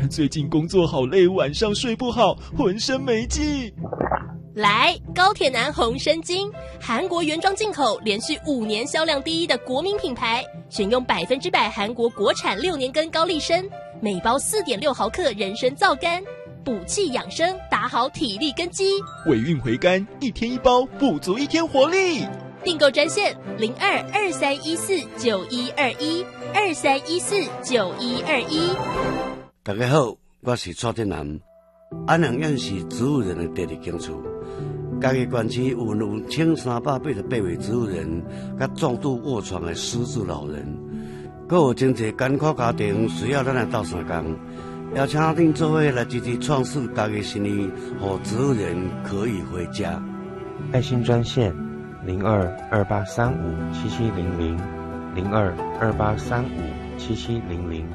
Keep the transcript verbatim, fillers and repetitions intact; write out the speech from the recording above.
最近工作好累，晚上睡不好，浑身没劲。 来，高铁男红参精，韩国原装进口，连续五年销量第一的国民品牌，选用百分之百韩国国产六年根高丽参，每包四点六毫克人参皂苷，补气养生，打好体力根基。 尾韵回甘，一天一包，补足一天活力。 订购专线零二二三一四九一二一二三一四九一二一。 大家好，我是蔡天南。安阳县是植物人的第二兴趣。嘉义县区有两千三百八十八位植物人，甲重度卧床的失智老人，阁有真侪艰苦家庭需要咱来斗相共，邀请恁做伙来支持创世嘉义新义，让植物人可以回家。 爱心专线零二二八三五七七零零零二二八三五七七零零。